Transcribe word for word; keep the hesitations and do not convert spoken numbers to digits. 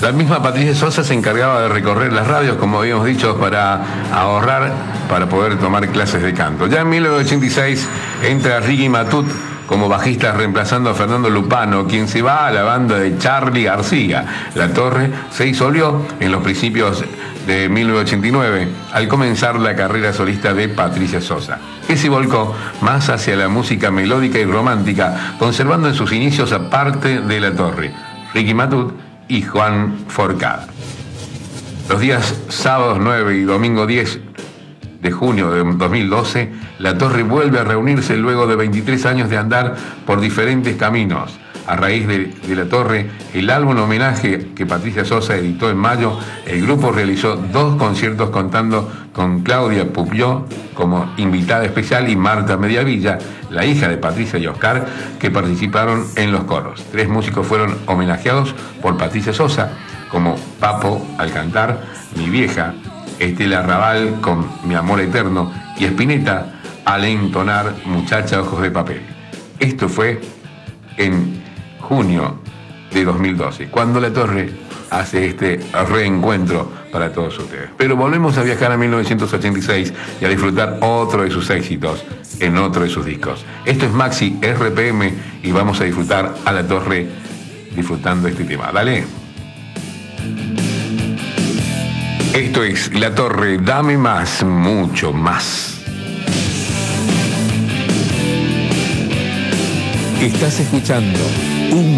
La misma Patricia Sosa se encargaba de recorrer las radios, como habíamos dicho, para ahorrar, para poder tomar clases de canto. Ya en mil novecientos ochenta y seis entra Ricky Matut como bajista reemplazando a Fernando Lupano, quien se va a la banda de Charly García. La Torre se disolvió en los principios de mil novecientos ochenta y nueve, al comenzar la carrera solista de Patricia Sosa, que se volcó más hacia la música melódica y romántica, conservando en sus inicios a parte de La Torre, Ricky Matut y Juan Forcada. Los días sábados nueve y domingo diez de junio de dos mil doce, La Torre vuelve a reunirse luego de veintitrés años de andar por diferentes caminos. A raíz de, de La Torre, el álbum homenaje que Patricia Sosa editó en mayo, el grupo realizó dos conciertos contando con Claudia Pupió como invitada especial y Marta Mediavilla, la hija de Patricia y Oscar, que participaron en los coros. Tres músicos fueron homenajeados por Patricia Sosa, como Papo al cantar Mi Vieja, Estela Raval con Mi Amor Eterno y Spinetta al entonar Muchacha Ojos de Papel. Esto fue en junio de dos mil doce, cuando La Torre hace este reencuentro para todos ustedes. Pero volvemos a viajar a mil novecientos ochenta y seis y a disfrutar otro de sus éxitos en otro de sus discos. Esto es Maxi R P M y vamos a disfrutar a La Torre disfrutando este tema. Dale. Esto es La Torre, dame más, mucho más. Estás escuchando un